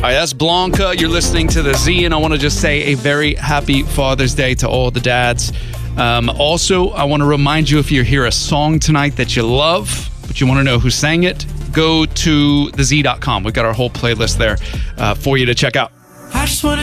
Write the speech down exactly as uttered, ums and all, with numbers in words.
right, that's Blanca. You're listening to the Z, and I want to just say a very happy Father's Day to all the dads. Um, also, I want to remind you, if you hear a song tonight that you love, but you want to know who sang it, go to the z dot com. We've got our whole playlist there uh, for you to check out. I just want